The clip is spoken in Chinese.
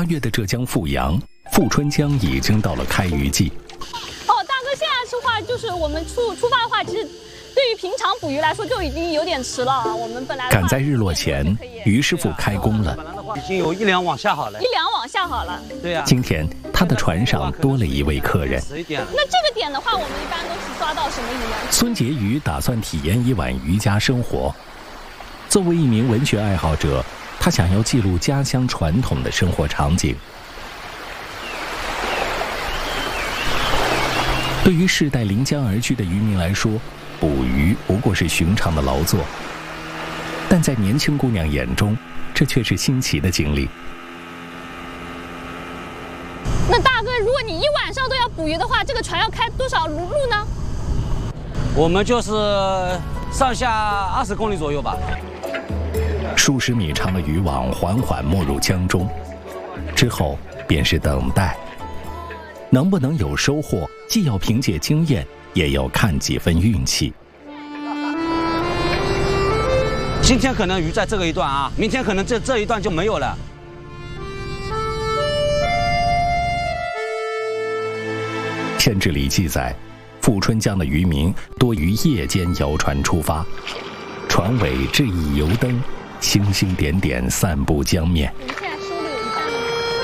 月的浙江富阳，富春江已经到了开渔季。 大哥，现在的话就是我们出发的话，其实对于平常捕鱼来说就已经有点迟了啊。我们本来赶在日落前，于师傅开工了。 已经有1两网下好了。1 两网下好了。 对呀。 今天他的船上多了一位客人。 那这个点的话，我们一般都是抓到什么鱼呢？ 孙婕妤打算体验一晚渔家生活。作为一名文学爱好者，他想要记录家乡传统的生活场景。对于世代临江而居的渔民来说，捕鱼不过是寻常的劳作，但在年轻姑娘眼中，这却是新奇的经历。 那大哥，如果你一晚上都要捕鱼的话，这个船要开多少路呢？ 我们就是上下20公里左右吧。 数十米长的渔网缓缓没入江中，之后便是等待。能不能有收获，既要凭借经验，也要看几分运气。 今天可能鱼在这个一段啊，明天可能这一段就没有了。 县志里记载，富春江的渔民多于夜间摇船出发，船尾掷一油灯，星星点点散布江面。